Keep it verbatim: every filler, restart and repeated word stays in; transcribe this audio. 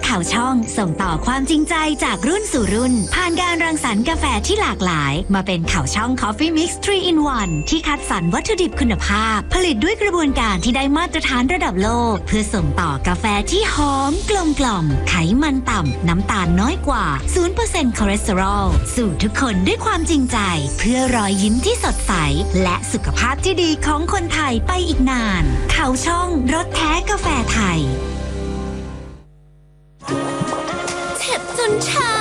ข่าวช่องส่งต่อความจริงใจจากรุ่นสู่รุ่นผ่านการรังสรรค์กาแฟที่หลากหลายมาเป็นข่าวช่อง Coffee Mix ทรี อิน วัน ที่คัดสรรวัตถุดิบคุณภาพผลิตด้วยกระบวนการที่ได้มาตรฐานระดับโลกเพื่อส่งต่อกาแฟที่หอมกลมกล่อมไขมันต่ำน้ำตาลน้อยกว่า ศูนย์เปอร์เซ็นต์ คอเลสเตอรอลสู่ทุกคนด้วยความจริงใจเพื่อรอยยิ้มที่สดใสและสุขภาพที่ดีของคนไทยไปอีกนานข่าวช่องรสแท้กาแฟไทยเจ็บจนช้า